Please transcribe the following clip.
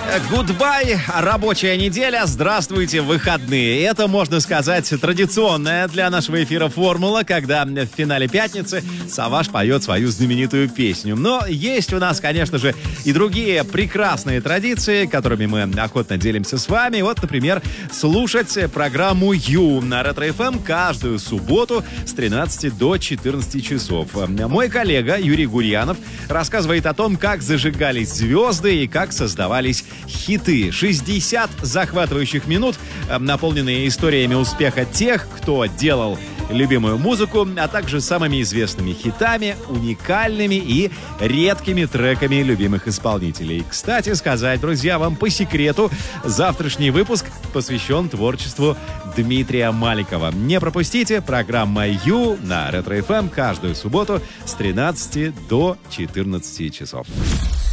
Гудбай, рабочая неделя, здравствуйте, выходные. Это, можно сказать, традиционная для нашего эфира формула, когда в финале пятницы Саваш поет свою знаменитую песню. Но есть у нас, конечно же, и другие прекрасные традиции, которыми мы охотно делимся с вами. Вот, например, слушать программу «Ю» на Ретро-ФМ каждую субботу с 13 до 14 часов. Мой коллега Юрий Гурьянов рассказывает о том, как зажигались звезды и как создавались хиты. 60 захватывающих минут, наполненные историями успеха тех, кто делал любимую музыку, а также самыми известными хитами, уникальными и редкими треками любимых исполнителей. Кстати сказать, друзья, вам по секрету, завтрашний выпуск посвящен творчеству Дмитрия Маликова. Не пропустите, программа «Ю» на Ретро-ФМ каждую субботу с 13 до 14 часов.